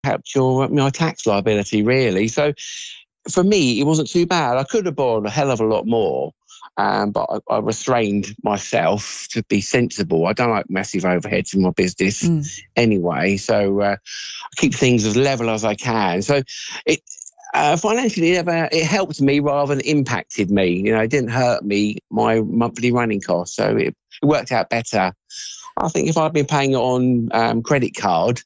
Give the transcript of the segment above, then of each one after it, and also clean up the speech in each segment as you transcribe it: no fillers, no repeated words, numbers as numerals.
helped my tax liability, really. So for me, it wasn't too bad. I could have borrowed a hell of a lot more, but I restrained myself to be sensible. I don't like massive overheads in my business anyway, so I keep things as level as I can. So it financially, it helped me rather than impacted me. It didn't hurt me, my monthly running costs, so it worked out better. I think if I'd been paying it on credit card,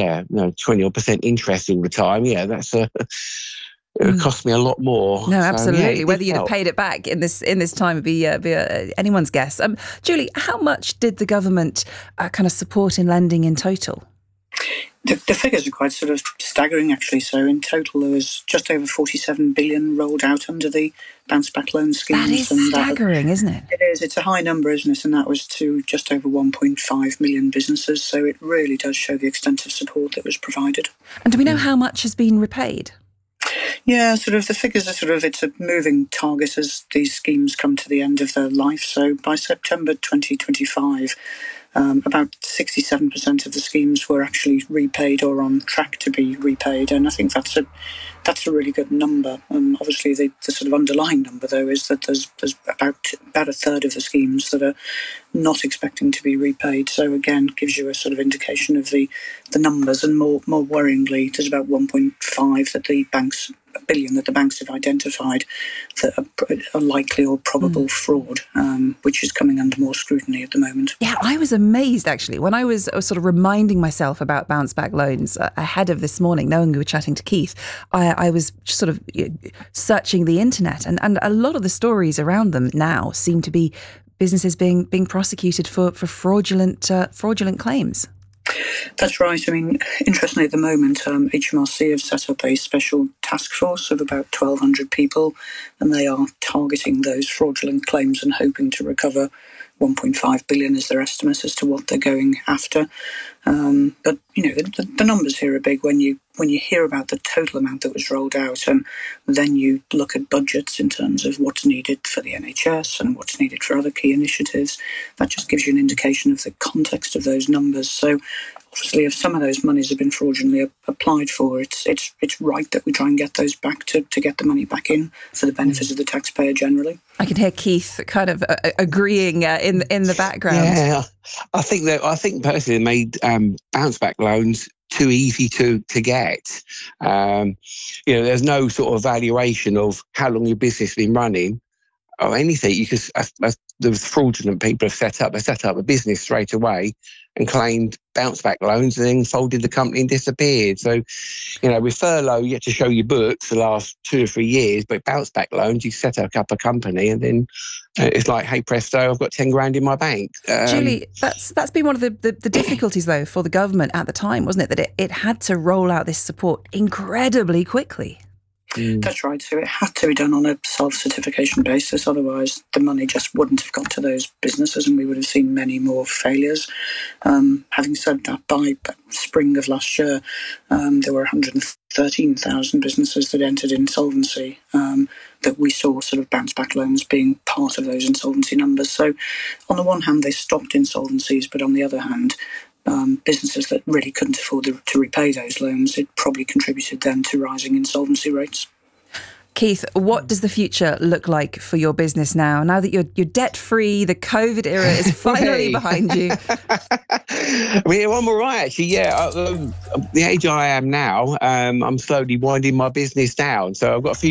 20% interest all the time, that's it would cost me a lot more. No, absolutely. So, whether you'd have paid it back in this time would be anyone's guess. Julie, how much did the government kind of support in lending in total? The figures are quite sort of staggering, actually. So in total, there was just over 47 billion rolled out under the bounce back loan schemes. That is staggering, isn't it? It is. It's a high number, isn't it? And that was to just over 1.5 million businesses. So it really does show the extent of support that was provided. And do we know how much has been repaid? Yeah, sort of the figures are it's a moving target as these schemes come to the end of their life. So by September 2025, about 67% of the schemes were actually repaid or on track to be repaid, and I think that's a really good number. Obviously, the sort of underlying number, though, is that there's about a third of the schemes that are not expecting to be repaid. So again, gives you a sort of indication of the numbers, and more worryingly, there's about 1.5 billion that the banks have identified that are likely or probable fraud, which is coming under more scrutiny at the moment. Yeah, I was amazed, actually, when I was sort of reminding myself about bounce back loans ahead of this morning, knowing we were chatting to Keith. I was sort of searching the internet, and a lot of the stories around them now seem to be businesses being prosecuted for fraudulent claims. That's right. I mean, interestingly, at the moment, HMRC have set up a special task force of about 1,200 people, and they are targeting those fraudulent claims and hoping to recover 1.5 billion is their estimate as to what they're going after. But the numbers here are big when you hear about the total amount that was rolled out, and then you look at budgets in terms of what's needed for the NHS and what's needed for other key initiatives. That just gives you an indication of the context of those numbers. So obviously, if some of those monies have been fraudulently applied for, it's right that we try and get those back to get the money back in for the benefit of the taxpayer generally. I can hear Keith kind of agreeing in the background. Yeah, I think personally they made bounce back loans too easy to get. There's no sort of valuation of how long your business has been running or anything. The fraudulent people have set up a business straight away and claimed bounce back loans and then folded the company and disappeared. So, with furlough, you have to show your books the last 2 or 3 years, but bounce back loans, you set up a company and then it's like, hey, presto, I've got 10 grand in my bank. Julie, that's been one of the difficulties, though, for the government at the time, wasn't it? That it had to roll out this support incredibly quickly. That's right. So it had to be done on a self-certification basis. Otherwise, the money just wouldn't have got to those businesses and we would have seen many more failures. Having said that, by spring of last year, there were 113,000 businesses that entered insolvency that we saw sort of bounce back loans being part of those insolvency numbers. So on the one hand, they stopped insolvencies, but on the other hand, businesses that really couldn't afford to repay those loans, it probably contributed then to rising insolvency rates. Keith, what does the future look like for your business now that you're debt-free, the COVID era is finally behind you? I'm all right, actually, yeah. The age I am now, I'm slowly winding my business down. So I've got a few